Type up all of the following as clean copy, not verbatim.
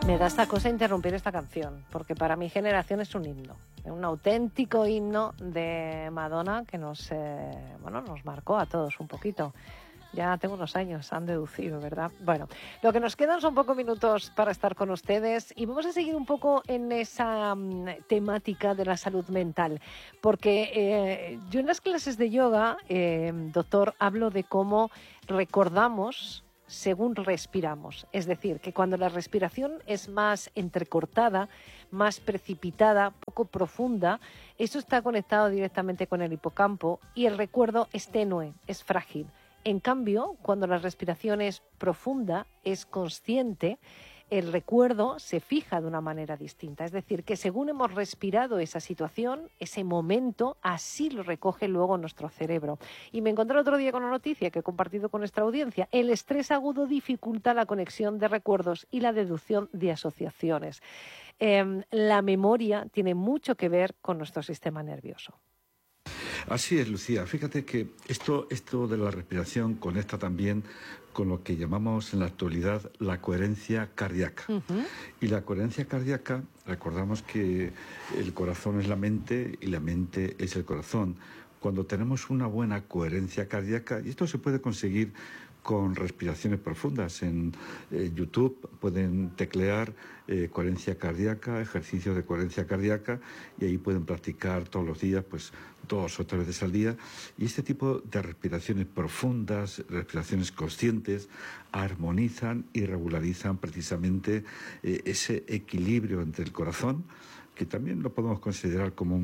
Me da esta cosa interrumpir esta canción, porque para mi generación es un himno, un auténtico himno de Madonna que nos marcó a todos un poquito. Ya tengo unos años, han deducido, ¿verdad? Bueno, lo que nos quedan son pocos minutos para estar con ustedes y vamos a seguir un poco en esa temática de la salud mental, porque yo en las clases de yoga, doctor, hablo de cómo recordamos según respiramos. Es decir, que cuando la respiración es más entrecortada, más precipitada, poco profunda, eso está conectado directamente con el hipocampo y el recuerdo es tenue, es frágil. En cambio, cuando la respiración es profunda, es consciente, el recuerdo se fija de una manera distinta. Es decir, que según hemos respirado esa situación, ese momento, así lo recoge luego nuestro cerebro. Y me encontré otro día con una noticia que he compartido con nuestra audiencia. El estrés agudo dificulta la conexión de recuerdos y la deducción de asociaciones. La memoria tiene mucho que ver con nuestro sistema nervioso. Así es, Lucía. Fíjate que esto de la respiración conecta también con lo que llamamos en la actualidad la coherencia cardíaca. Y la coherencia cardíaca, recordamos que el corazón es la mente y la mente es el corazón. Cuando tenemos una buena coherencia cardíaca, y esto se puede conseguir con respiraciones profundas. En YouTube pueden teclear coherencia cardíaca, ejercicios de coherencia cardíaca, y ahí pueden practicar todos los días, pues 2 o 3 veces al día. Y este tipo de respiraciones profundas, respiraciones conscientes, armonizan y regularizan precisamente ese equilibrio entre el corazón, que también lo podemos considerar como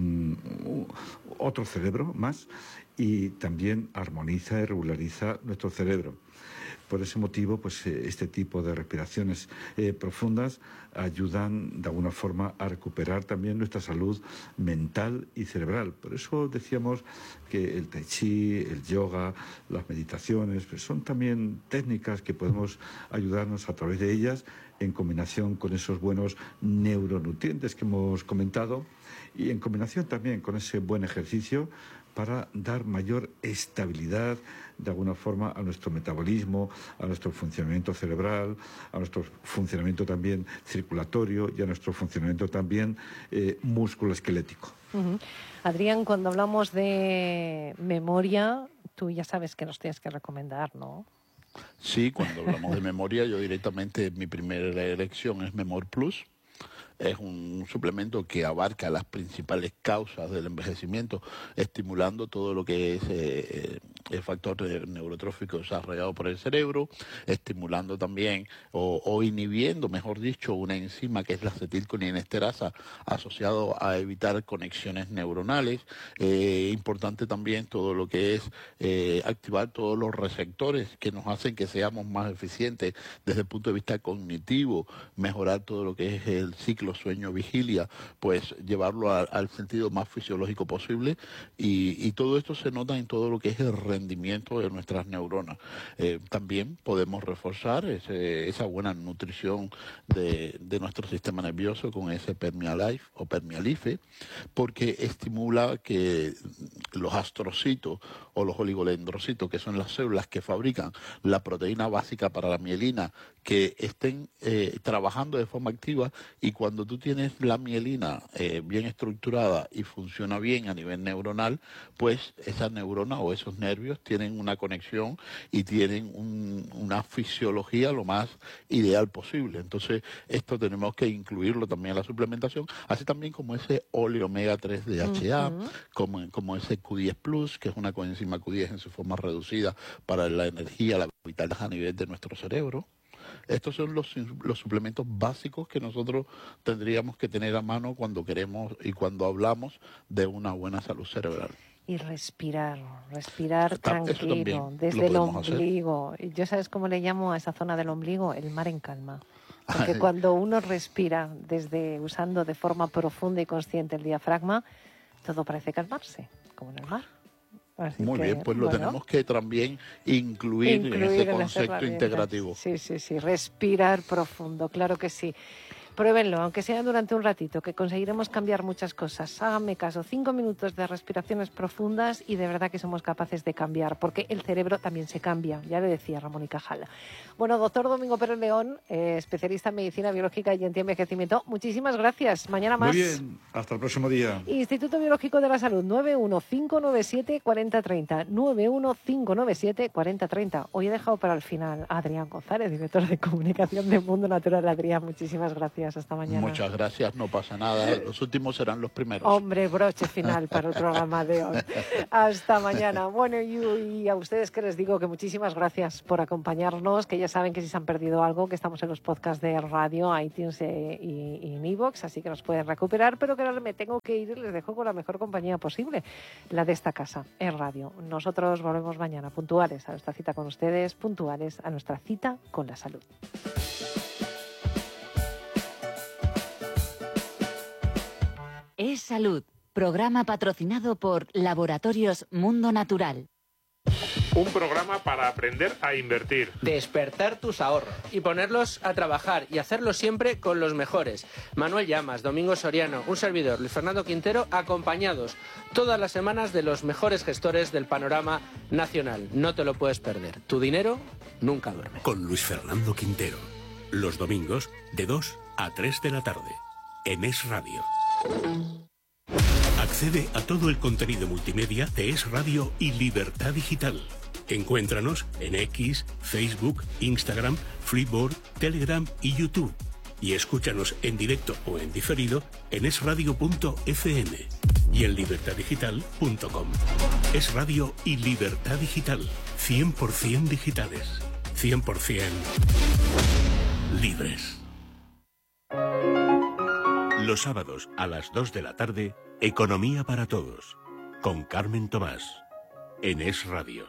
otro cerebro más, y también armoniza y regulariza nuestro cerebro. Por ese motivo, pues este tipo de respiraciones profundas ayudan de alguna forma a recuperar también nuestra salud mental y cerebral. Por eso decíamos que el tai chi, el yoga, las meditaciones, pues son también técnicas que podemos ayudarnos a través de ellas, en combinación con esos buenos neuronutrientes que hemos comentado y en combinación también con ese buen ejercicio para dar mayor estabilidad de alguna forma a nuestro metabolismo, a nuestro funcionamiento cerebral, a nuestro funcionamiento también circulatorio y a nuestro funcionamiento también musculoesquelético. Adrián, cuando hablamos de memoria, tú ya sabes que nos tienes que recomendar, ¿no? Sí, cuando hablamos de memoria, yo directamente mi primera elección es Memor Plus. Es un suplemento que abarca las principales causas del envejecimiento, estimulando todo lo que es el factor neurotrófico desarrollado por el cerebro, estimulando también o inhibiendo, mejor dicho, una enzima que es la acetilcolinesterasa, asociado a evitar conexiones neuronales. Importante también todo lo que es activar todos los receptores que nos hacen que seamos más eficientes desde el punto de vista cognitivo, mejorar todo lo que es el ciclo sueño-vigilia, pues llevarlo al sentido más fisiológico posible y todo esto se nota en todo lo que es el rendimiento de nuestras neuronas. También podemos reforzar esa buena nutrición de nuestro sistema nervioso con ese Permialife o Permialife, porque estimula que los astrocitos o los oligodendrocitos, que son las células que fabrican la proteína básica para la mielina, que estén trabajando de forma activa, y cuando tú tienes la mielina bien estructurada y funciona bien a nivel neuronal, pues esa neurona o esos nervios tienen una conexión y tienen una fisiología lo más ideal posible. Entonces esto tenemos que incluirlo también en la suplementación, así también como ese óleo omega 3 DHA, como ese Q10 Plus, que es una coenzima Q10 en su forma reducida para la energía, la vitalidad a nivel de nuestro cerebro. Estos son los suplementos básicos que nosotros tendríamos que tener a mano cuando queremos y cuando hablamos de una buena salud cerebral. Y respirar tranquilo, desde el ombligo. Y yo, ¿sabes cómo le llamo a esa zona del ombligo? El mar en calma. Porque cuando uno respira usando de forma profunda y consciente el diafragma, todo parece calmarse, como en el mar. Así muy bien, pues lo tenemos que también incluir en ese concepto integrativo. Sí, respirar profundo, claro que sí. Pruébenlo, aunque sea durante un ratito, que conseguiremos cambiar muchas cosas. Háganme caso, 5 minutos de respiraciones profundas y de verdad que somos capaces de cambiar, porque el cerebro también se cambia, ya le decía Ramón y Cajal. Bueno, doctor Domingo Pérez León, especialista en medicina biológica y antienvejecimiento, muchísimas gracias. Mañana más. Muy bien, hasta el próximo día. Instituto Biológico de la Salud, 915974030, 915974030. Hoy he dejado para el final a Adrián González, director de comunicación de Mundo Natural. Adrián, muchísimas gracias. Hasta mañana. Muchas gracias, no pasa nada. Los últimos serán los primeros. Hombre, broche final para el programa de hoy. Hasta mañana. Bueno, y a ustedes que les digo que muchísimas gracias por acompañarnos, que ya saben que si se han perdido algo, que estamos en los podcasts de radio, iTunes y en iVoox, así que nos pueden recuperar, pero que ahora me tengo que ir y les dejo con la mejor compañía posible, la de esta casa, en radio. Nosotros volvemos mañana, puntuales a nuestra cita con ustedes, puntuales a nuestra cita con la salud. Es Salud, programa patrocinado por Laboratorios Mundo Natural. Un programa para aprender a invertir. Despertar tus ahorros y ponerlos a trabajar y hacerlo siempre con los mejores. Manuel Llamas, Domingo Soriano, un servidor, Luis Fernando Quintero, acompañados todas las semanas de los mejores gestores del panorama nacional. No te lo puedes perder. Tu dinero nunca duerme. Con Luis Fernando Quintero. Los domingos de 2 a 3 de la tarde. En Es Radio. Accede a todo el contenido multimedia de Es Radio y Libertad Digital. Encuéntranos en X, Facebook, Instagram, Freeboard, Telegram y YouTube. Y escúchanos en directo o en diferido en esradio.fm y en libertaddigital.com. Es Radio y Libertad Digital. 100% digitales. 100% libres. Los sábados a las 2 de la tarde, Economía para Todos, con Carmen Tomás, en Es Radio.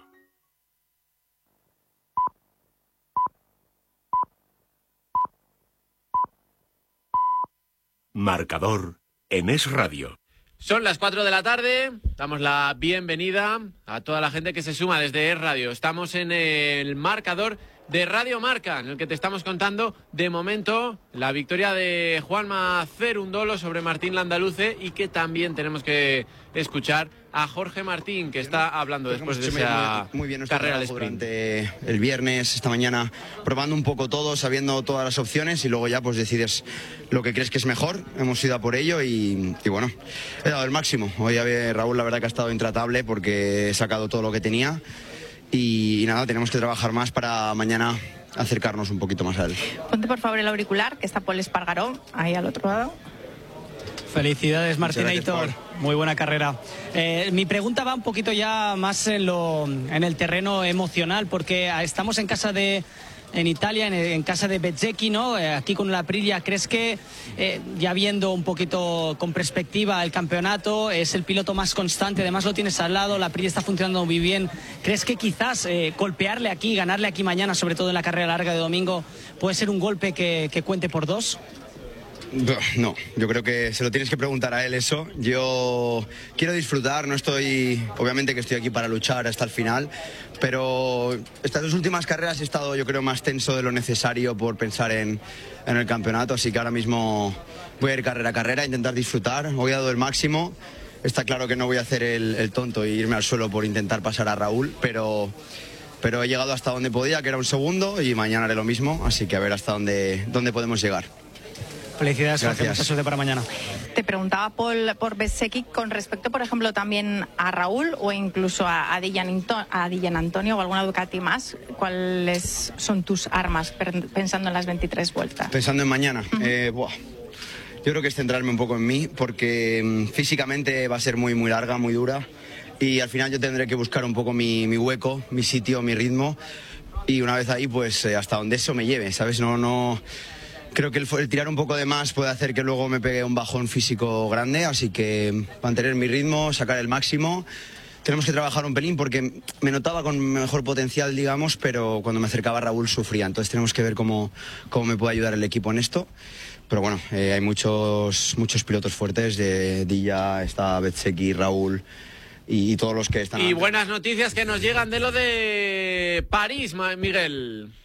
Marcador, en Es Radio. Son las 4 de la tarde, damos la bienvenida a toda la gente que se suma desde Es Radio. Estamos en el marcador de Radio Marca, en el que te estamos contando de momento la victoria de Juanma Cerundolo sobre Martín Landaluce, y que también tenemos que escuchar a Jorge Martín, que está hablando después de esa carrera de sprint. Durante el viernes, esta mañana, probando un poco todo, sabiendo todas las opciones, y luego ya pues decides lo que crees que es mejor. Hemos ido a por ello y bueno, he dado el máximo. Hoy Raúl la verdad que ha estado intratable porque he sacado todo lo que tenía. Y nada, tenemos que trabajar más para mañana acercarnos un poquito más a él. Ponte por favor el auricular, que está Paul Espargaró, ahí al otro lado. Felicidades, Martinator. Muy buena carrera. Mi pregunta va un poquito ya más en el terreno emocional, porque estamos en casa en Italia, en casa de Bezzecchi, ¿no? Aquí con la Aprilia, ¿crees que, ya viendo un poquito con perspectiva el campeonato, es el piloto más constante? Además lo tienes al lado, la Aprilia está funcionando muy bien. ¿Crees que quizás golpearle aquí, ganarle aquí mañana, sobre todo en la carrera larga de domingo, puede ser un golpe que cuente por dos? No, yo creo que se lo tienes que preguntar a él eso. Yo quiero disfrutar, obviamente que estoy aquí para luchar hasta el final, pero estas dos últimas carreras he estado, yo creo, más tenso de lo necesario por pensar en el campeonato, así que ahora mismo voy a ir carrera a carrera, intentar disfrutar. Hoy he dado el máximo, está claro que no voy a hacer el tonto e irme al suelo por intentar pasar a Raúl, pero he llegado hasta donde podía, que era un segundo, y mañana haré lo mismo, así que a ver hasta dónde podemos llegar. Felicidades, Jorge, mucha suerte para mañana. Te preguntaba por Bezzecchi con respecto, por ejemplo, también a Raúl o incluso a Dylan Antonio o alguna Ducati más. ¿Cuáles son tus armas pensando en las 23 vueltas? Pensando en mañana. Yo creo que es centrarme un poco en mí, porque físicamente va a ser muy, muy larga, muy dura, y al final yo tendré que buscar un poco mi hueco, mi sitio, mi ritmo, y una vez ahí, pues hasta donde eso me lleve, ¿sabes? No creo que el tirar un poco de más puede hacer que luego me pegue un bajón físico grande, así que mantener mi ritmo, sacar el máximo. Tenemos que trabajar un pelín porque me notaba con mejor potencial, digamos, pero cuando me acercaba a Raúl sufría. Entonces tenemos que ver cómo me puede ayudar el equipo en esto. Pero bueno, hay muchos pilotos fuertes, de Dilla, está Bezzecchi, Raúl y todos los que están... Y buenas noticias que nos llegan de lo de París, Miguel.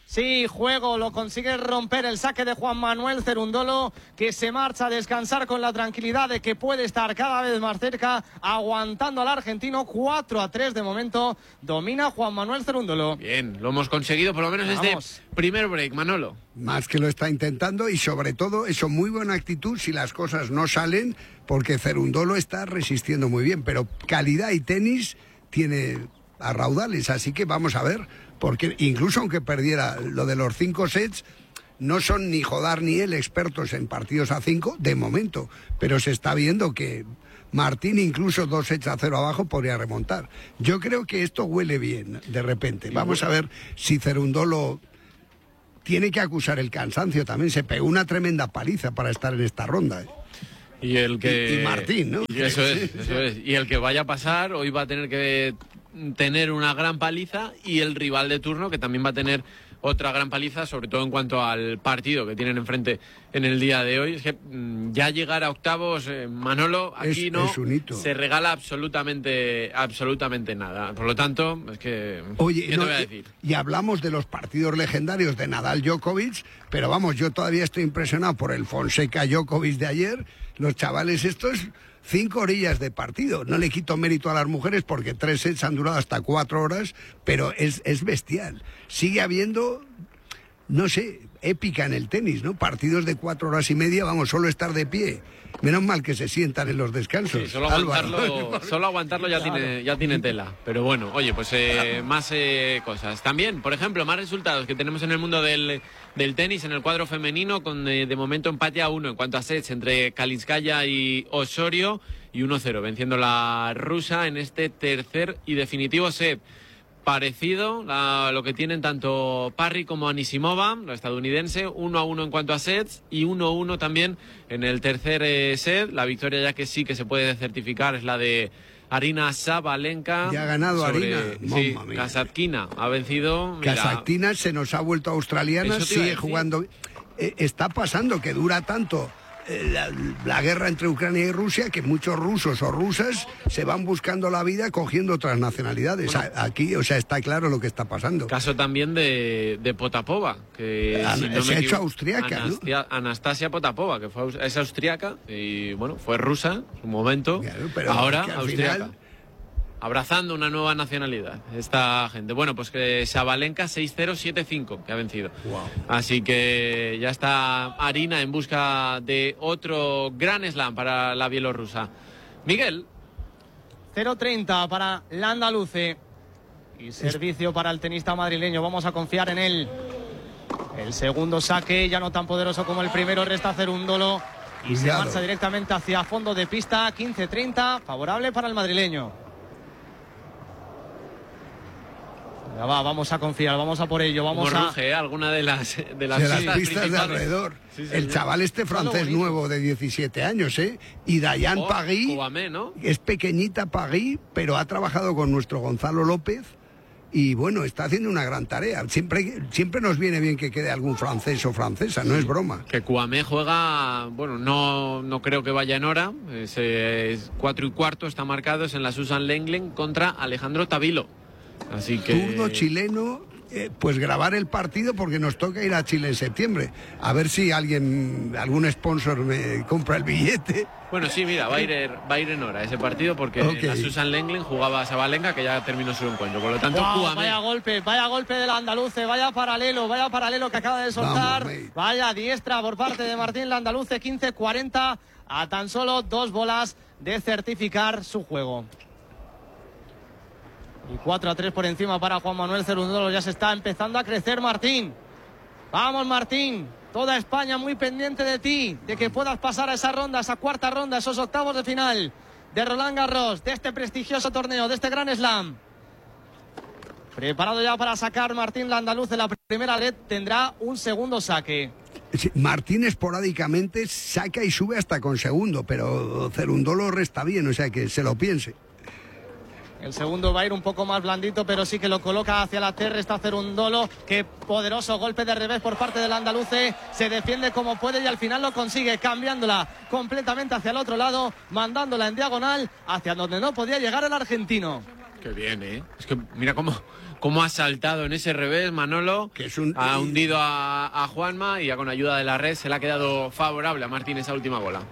Sí, juego, lo consigue romper el saque de Juan Manuel Cerúndolo, que se marcha a descansar con la tranquilidad de que puede estar cada vez más cerca, aguantando al argentino. 4-3 de momento, domina Juan Manuel Cerúndolo. Bien, lo hemos conseguido por lo menos este primer break, Manolo. Más que lo está intentando y sobre todo eso, muy buena actitud si las cosas no salen, porque Cerúndolo está resistiendo muy bien, pero calidad y tenis tiene a raudales, así que vamos a ver. Porque incluso aunque perdiera lo de los 5 sets, no son ni Jodar ni él expertos en partidos a 5 de momento, pero se está viendo que Martín incluso 2 sets a 0 abajo podría remontar. Yo creo que esto huele bien de repente. Vamos a ver si Cerúndolo tiene que acusar el cansancio también. Se pegó una tremenda paliza para estar en esta ronda. Y el que y Martín, ¿no? Y eso es. Y el que vaya a pasar hoy va a tener que tener una gran paliza, y el rival de turno que también va a tener otra gran paliza, sobre todo en cuanto al partido que tienen enfrente en el día de hoy. Es que ya llegar a octavos, Manolo, aquí es un hito. Se regala absolutamente nada. Por lo tanto, es que... Oye, ¿qué te voy a decir? Y hablamos de los partidos legendarios de Nadal-Djokovic, pero vamos, yo todavía estoy impresionado por el Fonseca-Djokovic de ayer. Los chavales estos... 5 orillas de partido. No le quito mérito a las mujeres porque 3 sets han durado hasta 4 horas, pero es bestial. Sigue habiendo, no sé, épica en el tenis, ¿no? Partidos de 4 horas y media, vamos, solo estar de pie. Menos mal que se sientan en los descansos. Sí, solo aguantarlo ya, claro. ya tiene tela. Pero bueno, oye, pues más cosas. También, por ejemplo, más resultados que tenemos en el mundo del tenis, en el cuadro femenino, con de momento empate a 1 en cuanto a sets entre Kalinskaya y Osorio, y 1-0, venciendo la rusa en este tercer y definitivo set. Parecido a lo que tienen tanto Parry como Anisimova, la estadounidense, 1-1 en cuanto a sets y 1-1 también en el tercer set. La victoria ya que sí que se puede certificar es la de Aryna Sabalenka. Ya ha ganado Aryna. Sí, Kasatkina ha vencido. Kasatkina se nos ha vuelto australiana, sigue jugando. Está pasando que dura tanto la guerra entre Ucrania y Rusia que muchos rusos o rusas se van buscando la vida cogiendo otras nacionalidades. Bueno, aquí, o sea, está claro lo que está pasando. Caso también de Potapova, que se ha hecho austriaca, ¿no? Anastasia Potapova, que es austriaca y bueno, fue rusa en su momento, claro, pero ahora austriaca. Final... Abrazando una nueva nacionalidad, esta gente. Bueno, pues que Sabalenka 6-0, 7-5, que ha vencido. Wow. Así que ya está Aryna en busca de otro gran slam para la bielorrusa. Miguel. 0-30 para la andaluce. Y servicio para el tenista madrileño. Vamos a confiar en él. El segundo saque, ya no tan poderoso como el primero, resta Cerúndolo. Y se marcha directamente hacia fondo de pista. 15-30, favorable para el madrileño. Ya va, vamos a confiar, vamos a por ello, vamos a... Ruge, alguna de las pistas de alrededor. Sí, el chaval francés nuevo de 17 años, y Diane Pagui, ¿no? Es pequeñita Pagui, pero ha trabajado con nuestro Gonzalo López y bueno, está haciendo una gran tarea. Siempre nos viene bien que quede algún francés o francesa, no es broma. Que Kouamé juega, bueno, no creo que vaya en hora, es 4:15, está marcado, es en la Susan Lenglen contra Alejandro Tavilo. Así que... Zurdo chileno, pues grabar el partido porque nos toca ir a Chile en septiembre. A ver si algún sponsor me compra el billete. Bueno, sí, mira, va a ir en hora ese partido porque la Susan Lenglen jugaba a Sabalenka, que ya terminó su encuentro. Por lo tanto, vaya golpe del andaluce, vaya paralelo que acaba de soltar. Vaya diestra por parte de Martín Landaluce, 15-40, a tan solo 2 bolas de certificar su juego. Y 4-3 por encima para Juan Manuel Cerúndolo. Ya se está empezando a crecer Martín. Vamos, Martín. Toda España muy pendiente de ti, de que puedas pasar a esa ronda, esa cuarta ronda, esos octavos de final de Roland Garros, de este prestigioso torneo, de este Grand Slam. Preparado ya para sacar Martín Landaluz de la primera red, tendrá un segundo saque. Sí, Martín esporádicamente saca y sube hasta con segundo, pero Cerúndolo resta bien, o sea que se lo piense. El segundo va a ir un poco más blandito, pero sí que lo coloca hacia la terra. Está Cerúndolo. Qué poderoso golpe de revés por parte del andaluce. Se defiende como puede y al final lo consigue, cambiándola completamente hacia el otro lado, mandándola en diagonal hacia donde no podía llegar el argentino. Qué bien, ¿eh? Es que mira cómo cómo ha saltado en ese revés Manolo, ha hundido a Juanma y ya con ayuda de la red se le ha quedado favorable a Martín esa última bola.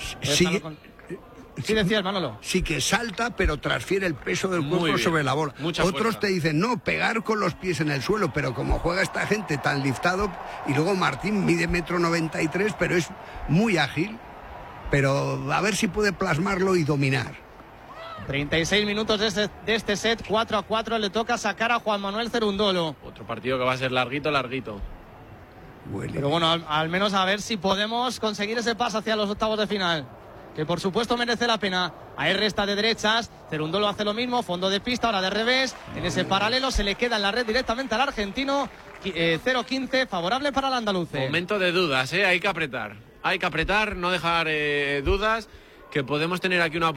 Sí, decías, Manolo. Sí que salta, pero transfiere el peso del cuerpo sobre la bola. Otros fuerza. te dicen, no, pegar con los pies en el suelo, pero como juega esta gente tan liftado, y luego Martín mide 1,93 m, pero es muy ágil, pero a ver si puede plasmarlo y dominar. 36 minutos de este set, 4-4, le toca sacar a Juan Manuel Cerúndolo. Otro partido que va a ser larguito. Pero bueno, al menos a ver si podemos conseguir ese paso hacia los octavos de final, que por supuesto merece la pena. Ahí resta de derechas, Cerúndolo hace lo mismo, fondo de pista, ahora de revés, en ese paralelo se le queda en la red directamente al argentino, 0-15, favorable para el andaluce. Momento de dudas, hay que apretar, no dejar dudas, que podemos tener aquí una